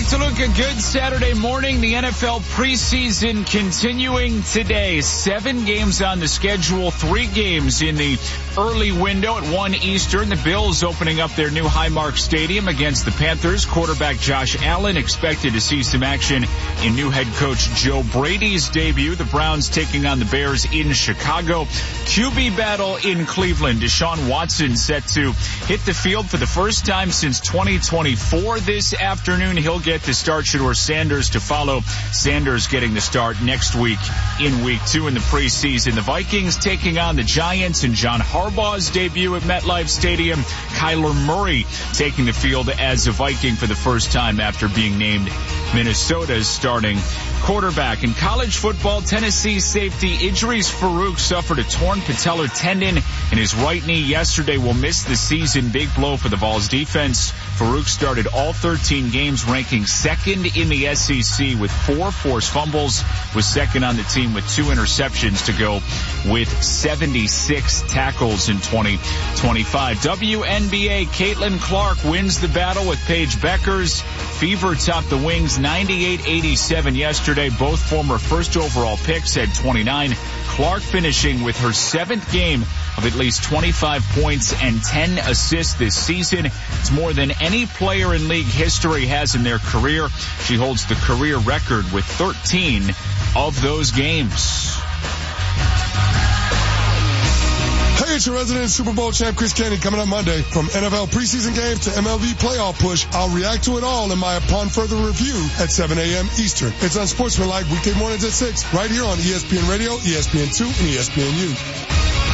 Mike DeLuca, good Saturday morning. The NFL preseason continuing today. 7 games on the schedule, 3 games in the early window at 1 Eastern. The Bills opening up their new Highmark Stadium against the Panthers. Quarterback Josh Allen expected to see some action in new head coach Joe Brady's debut. The Browns taking on the Bears in Chicago. QB battle in Cleveland. Deshaun Watson set to hit the field for the first time since 2024 this afternoon. He'll get the start. Shedeur Sanders to follow. Sanders getting the start next week in week 2 in the preseason. The Vikings taking on the Giants in John Harbaugh's debut at MetLife Stadium. Kyler Murray taking the field as a Viking for the first time after being named Minnesota's starting quarterback. In college football, Tennessee safety Idris Farouk suffered a torn patellar tendon in his right knee yesterday. Will miss the season. Big blow for the Vols defense. Farouk started all 13 games, ranking second in the SEC with 4 forced fumbles, was second on the team with 2 interceptions to go with 76 tackles in 2025. WNBA, Caitlin Clark wins the battle with Paige Beckers. Fever topped the Wings 98-87 yesterday. Both former first overall picks had 29. Clark finishing with her 7th game of at least 25 points and 10 assists this season. It's more than any player in league history has in their career. She holds the career record with 13 of those games. Hey, it's your resident Super Bowl champ Chris Candy coming up Monday. From NFL preseason games to MLB playoff push, I'll react to it all in my Upon Further Review at 7 a.m. Eastern. It's Unsportsmanlike weekday mornings at 6 right here on ESPN Radio, ESPN2, and ESPNU.